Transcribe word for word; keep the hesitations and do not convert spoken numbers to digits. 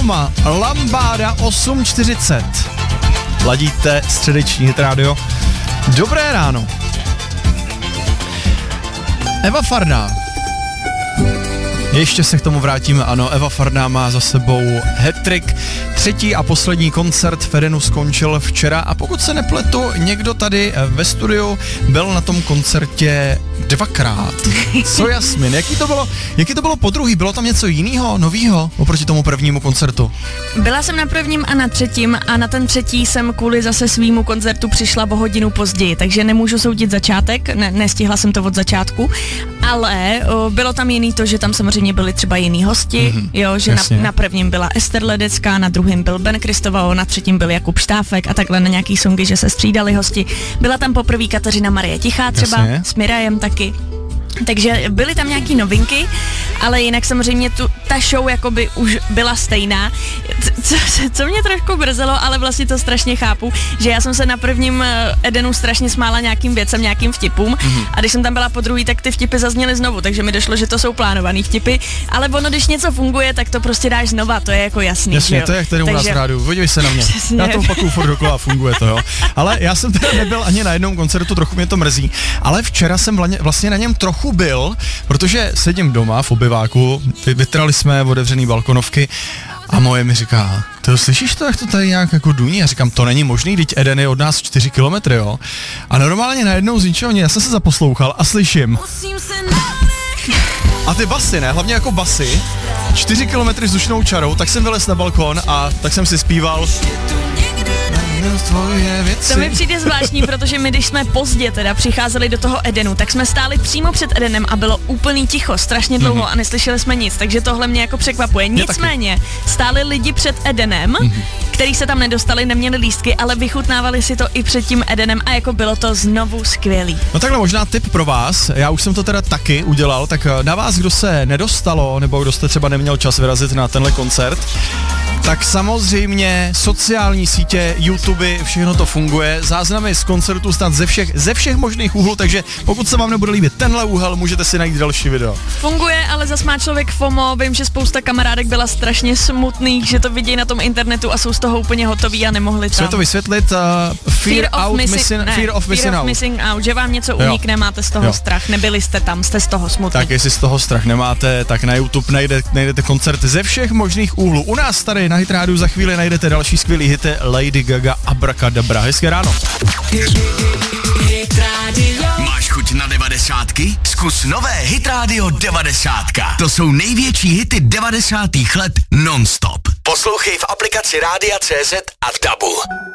doma, Lambáda osm čtyřicet. Ladíte středeční Hit Radio. Dobré ráno. Eva Farná. Ještě se k tomu vrátíme, ano, Eva Farná má za sebou hat-trick. Třetí a poslední koncert v Edenu skončil včera a pokud se nepletu, někdo tady ve studiu byl na tom koncertě dvakrát. Co Jasmin, jaký to bylo, jaký to bylo podruhý? Bylo tam něco jiného, novýho oproti tomu prvnímu koncertu? Byla jsem na prvním a na třetím a na ten třetí jsem kvůli zase svýmu koncertu přišla o hodinu později, takže nemůžu soudit začátek, ne, nestihla jsem to od začátku, ale o, bylo tam jiný to, že tam samozřejmě byli třeba jiný hosti, mm-hmm, jo, že na, na prvním byla Ester Ledecká, na druhém byl Ben Kristovao, na třetím byl Jakub Štáfek a takhle na nějaký songy, že se střídali hosti. Byla tam poprvé Kateřina Marie Tichá třeba, jasně, s Mirajem taky. Takže byly tam nějaký novinky, ale jinak samozřejmě tu, ta show jakoby už byla stejná. Co, co mě trošku brzelo, ale vlastně to strašně chápu, že já jsem se na prvním Edenu strašně smála nějakým věcem, nějakým vtipům, mm-hmm, a když jsem tam byla po druhý, tak ty vtipy zazněly znovu, takže mi došlo, že to jsou plánovaný vtipy, ale ono, když něco funguje, tak to prostě dáš znova, to je jako jasný. Jasně, jo? To je jak tady u nás v rádiu, podívej se na mě, přesně, já to opakuju furt dokola a funguje to, jo. Ale já jsem teda nebyl ani na jednom koncertu, trochu mě to mrzí, ale včera jsem vlastně na něm trochu byl, protože sedím doma v obyváku, vytrali jsme otevřený balkonovky a moje mi říká, ty slyšíš to, jak to tady nějak jako duní? Já říkám, to není možný, teď Eden je od nás čtyři kilometry, jo? A normálně najednou z ničeho, já jsem se zaposlouchal a slyším. A ty basy, ne? Hlavně jako basy, čtyři kilometry vzdušnou čarou, tak jsem vylez na balkon a tak jsem si zpíval. To mi přijde zvláštní, protože my, když jsme pozdě teda přicházeli do toho Edenu, tak jsme stáli přímo před Edenem a bylo úplný ticho, strašně dlouho, mm-hmm, a neslyšeli jsme nic, takže tohle mě jako překvapuje. Nicméně stáli lidi před Edenem, mm-hmm, který se tam nedostali, neměli lístky, ale vychutnávali si to i před tím Edenem a jako bylo to znovu skvělý. No takhle možná tip pro vás, já už jsem to teda taky udělal, tak na vás, kdo se nedostalo, nebo kdo jste třeba neměl čas vyrazit na tenhle koncert, tak samozřejmě sociální sítě, YouTube, všechno to funguje, záznamy z koncertu snad ze všech, ze všech možných úhlů, takže pokud se vám nebude líbit tenhle úhel, můžete si najít další video. Funguje, ale zas má člověk FOMO, vím, že spousta kamarádek byla strašně smutných, že to vidějí na tom internetu a jsou z toho úplně hotoví a nemohli tam. Chci to vysvětlit, uh, fear, fear, out missi- missin, ne, fear of missing fear out. Of missing out, že vám něco unikne, máte z toho jo. strach, nebyli jste tam, jste z toho smutní. Tak jestli z toho strach nemáte, tak na YouTube najde, najdete koncert ze všech možných úhlů. U nás tady na Hit Radio za chvíli najdete další skvělý hity Lady Gaga, Abracadabra. Hezké ráno. Máš chuť na devadesátky? Zkus nové Hit Radio devadesátka. To jsou největší hity devadesátých let non-stop. Poslouchej v aplikaci Rádia C Z a v Dabu.